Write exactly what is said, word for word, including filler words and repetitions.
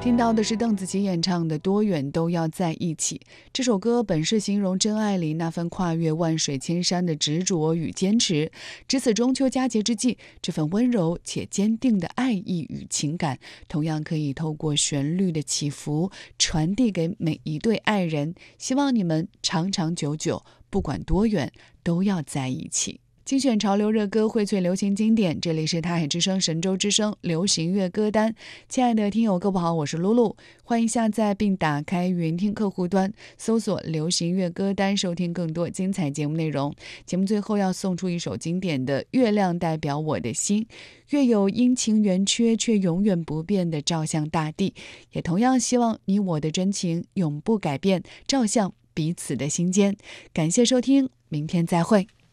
听到的是邓紫棋演唱的《多远都要在一起》。这首歌本是形容真爱里那份跨越万水千山的执着与坚持。值此中秋佳节之际，这份温柔且坚定的爱意与情感，同样可以透过旋律的起伏传递给每一对爱人。希望你们长长久久，不管多远，都要在一起。精选潮流热歌，荟萃流行经典，这里是台海之声神州之声流行乐歌单。亲爱的听友各位好，我是露露，欢迎下载并打开云听客户端，搜索流行乐歌单，收听更多精彩节目内容。节目最后要送出一首经典的《月亮代表我的心》，月有阴晴圆缺却永远不变的照向大地，也同样希望你我的真情永不改变，照向彼此的心间。感谢收听，明天再会。